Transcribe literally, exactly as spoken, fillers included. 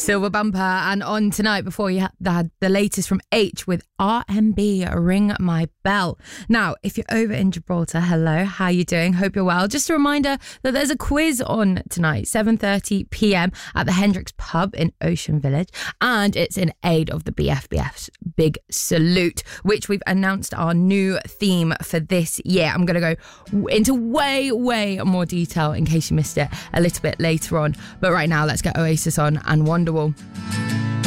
Silver Bumper, and on tonight before you had the latest from H with R and B, Ring My Bell. Now, if you're over in Gibraltar, hello, how you doing? Hope you're well. Just a reminder that there's a quiz on tonight, seven thirty p.m. at the Hendricks Pub in Ocean Village, and it's in aid of the B F B F's Big Salute, which we've announced our new theme for this year. I'm going to go into way, way more detail in case you missed it a little bit later on. But right now, let's get Oasis on and Wonderwall.